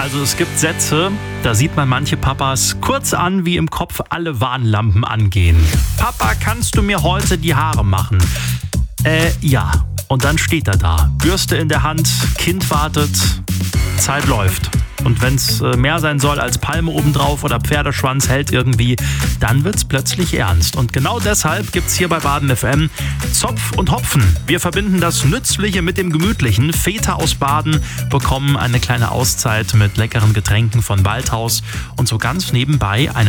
Also es gibt Sätze, da sieht man manche Papas kurz an, wie im Kopf alle Warnlampen angehen. Papa, kannst du mir heute die Haare machen? Ja. Und dann steht er da, Bürste in der Hand, Kind wartet, Zeit läuft. Und wenn es mehr sein soll als Palme obendrauf oder Pferdeschwanz hält irgendwie, dann wird's plötzlich ernst. Und genau deshalb gibt's hier bei Baden FM Zopf und Hopfen. Wir verbinden das Nützliche mit dem Gemütlichen. Väter aus Baden bekommen eine kleine Auszeit mit leckeren Getränken von Waldhaus und so ganz nebenbei eine